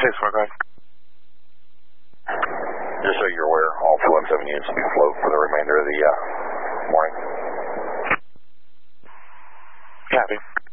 6-4, go ahead. Just so you're aware, all 217 units will be afloat for the remainder of the morning. Copy.